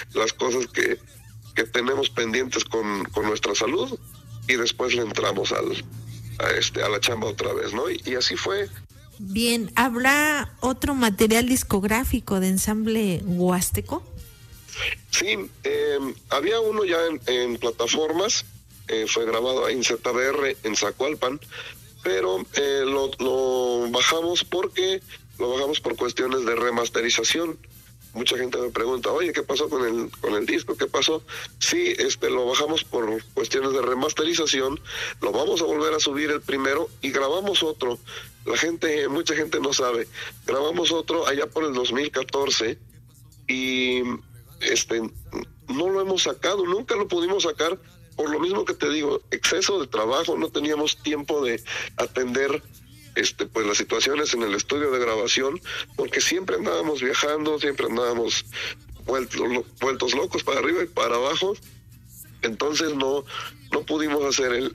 las cosas que tenemos pendientes con nuestra salud, y después le entramos a la chamba otra vez, ¿no? Y así fue. Bien, ¿habrá otro material discográfico de Ensamble Huasteco? Sí, había uno ya en plataformas, fue grabado ahí en ZBR, en Zacualpan, pero lo bajamos por cuestiones de remasterización. Mucha gente me pregunta, oye, ¿qué pasó con el disco? ¿Qué pasó? Sí, lo bajamos por cuestiones de remasterización, lo vamos a volver a subir el primero y grabamos otro. Mucha gente no sabe, grabamos otro allá por el 2014 y no lo hemos sacado, nunca lo pudimos sacar, por lo mismo que te digo, exceso de trabajo, no teníamos tiempo de atender pues las situaciones en el estudio de grabación, porque siempre andábamos viajando, siempre andábamos vueltos locos para arriba y para abajo. Entonces no pudimos hacer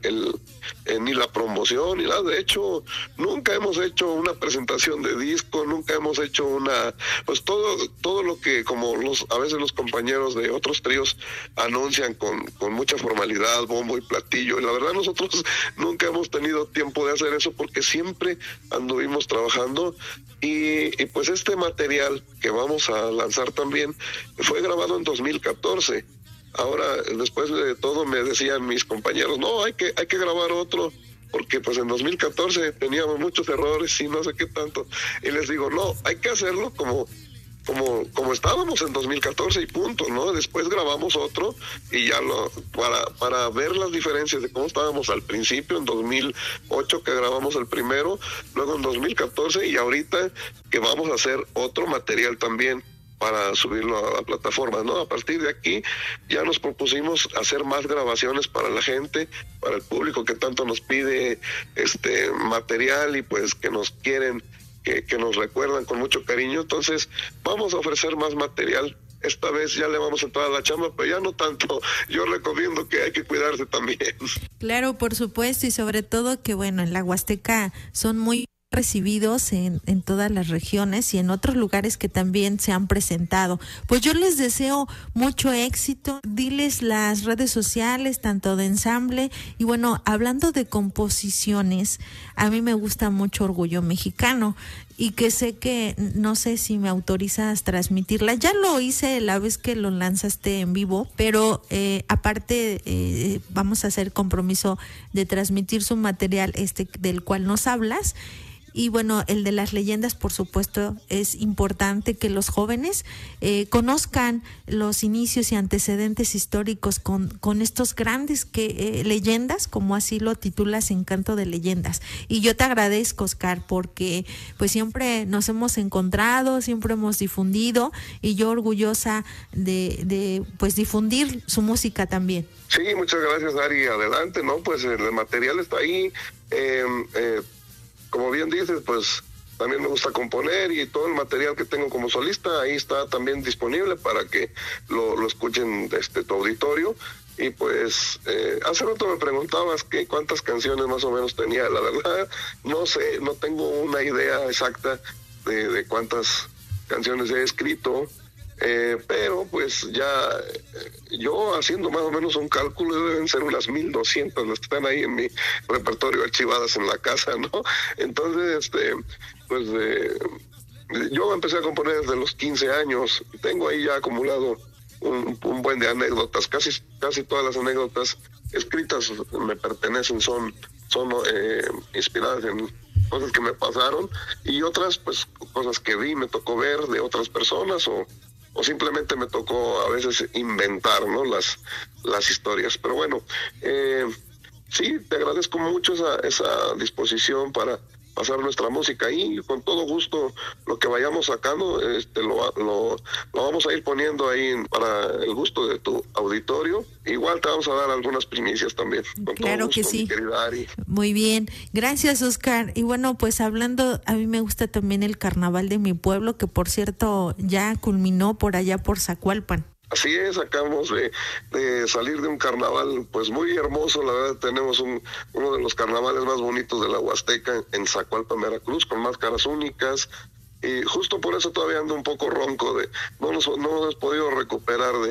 ni la promoción ni nada. De hecho, nunca hemos hecho una presentación de disco, nunca hemos hecho pues todo lo que como a veces los compañeros de otros tríos anuncian con mucha formalidad, bombo y platillo. Y la verdad nosotros nunca hemos tenido tiempo de hacer eso porque siempre anduvimos trabajando. Y pues este material que vamos a lanzar también fue grabado en 2014. Ahora, después de todo, me decían mis compañeros, no, hay que grabar otro, porque pues en 2014 teníamos muchos errores y no sé qué tanto. Y les digo, no, hay que hacerlo como estábamos en 2014 y punto, ¿no? Después grabamos otro y ya para ver las diferencias de cómo estábamos al principio, en 2008 que grabamos el primero, luego en 2014 y ahorita que vamos a hacer otro material también para subirlo a la plataforma, ¿no? A partir de aquí ya nos propusimos hacer más grabaciones para la gente, para el público que tanto nos pide material y pues que nos quieren, que nos recuerdan con mucho cariño. Entonces vamos a ofrecer más material. Esta vez ya le vamos a entrar a la chamba, pero ya no tanto. Yo recomiendo que hay que cuidarse también. Claro, por supuesto, y sobre todo que bueno, en la Huasteca son muy recibidos en todas las regiones y en otros lugares que también se han presentado. Pues yo les deseo mucho éxito. Diles las redes sociales, tanto de Ensamble, y bueno, hablando de composiciones, a mí me gusta mucho Orgullo Mexicano, y que sé que, no sé si me autorizas transmitirla, ya lo hice la vez que lo lanzaste en vivo, pero aparte vamos a hacer compromiso de transmitir su material del cual nos hablas. Y bueno, el de las leyendas, por supuesto, es importante que los jóvenes conozcan los inicios y antecedentes históricos con estos grandes leyendas, como así lo titulas, Encanto de Leyendas. Y yo te agradezco, Oscar, porque pues siempre nos hemos encontrado, siempre hemos difundido, y yo orgullosa de pues difundir su música también. Sí, muchas gracias, Ari. Adelante, ¿no? Pues el material está ahí. Como bien dices, pues también me gusta componer y todo el material que tengo como solista ahí está también disponible para que lo escuchen tu auditorio. Y pues hace rato me preguntabas cuántas canciones más o menos tenía. La verdad no sé, no tengo una idea exacta de cuántas canciones he escrito, pero pues ya yo haciendo más o menos un cálculo deben ser unas 1200 las que están ahí en mi repertorio archivadas en la casa, ¿no? Entonces pues yo empecé a componer desde los 15 años, tengo ahí ya acumulado un buen de anécdotas, casi todas las anécdotas escritas me pertenecen, son inspiradas en cosas que me pasaron, y otras pues cosas que me tocó ver de otras personas o simplemente me tocó a veces inventar, ¿no? las historias. Pero bueno, sí, te agradezco mucho esa disposición para pasar nuestra música ahí, y con todo gusto lo que vayamos sacando lo vamos a ir poniendo ahí para el gusto de tu auditorio. Igual te vamos a dar algunas primicias también. Con claro todo gusto, que sí. Mi querida Ari. Muy bien, gracias, Oscar. Y bueno, pues hablando, a mí me gusta también el carnaval de mi pueblo, que por cierto ya culminó por allá por Zacualpan. Así es, acabamos de salir de un carnaval pues muy hermoso. La verdad tenemos uno de los carnavales más bonitos de la Huasteca en Zacualpan, Veracruz, con máscaras únicas, y justo por eso todavía ando un poco ronco no hemos podido recuperar